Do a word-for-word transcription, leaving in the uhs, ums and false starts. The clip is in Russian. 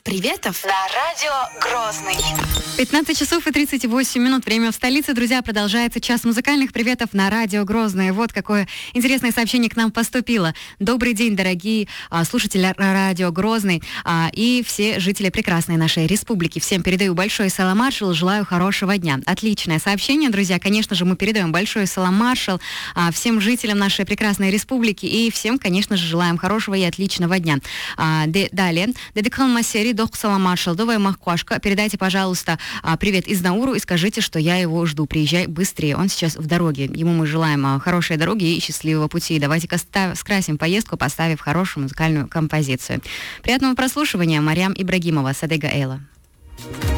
приветов на радио Грозный. пятнадцать часов и тридцать восемь минут. Время в столице. Друзья, продолжается час музыкальных приветов на радио Грозное. Вот какое интересное сообщение к нам поступило. Добрый день, дорогие а, слушатели радио Грозный а, и все жители прекрасной нашей республики. Всем передаю большой салам маршал, желаю хорошего дня. Отличное сообщение, друзья. Конечно же, мы передаем большой салам маршал а, всем жителям нашей прекрасной республики и всем, конечно же, желаем хорошего и отличного дня. А, де, далее. Дедекхан Масери, дох салам маршал, довая махкуашка. Передайте, пожалуйста, а, привет из Науру и скажите, что я его жду. Приезжай быстрее. Он сейчас в дороге. Ему мы желаем а, хорошей дороги и счастливого пути. Давайте-ка став, скрасим поездку, поставив хорошую музыкальную композицию. Приятного прослушивания. Марьям Ибрагимова, Садега Эйла.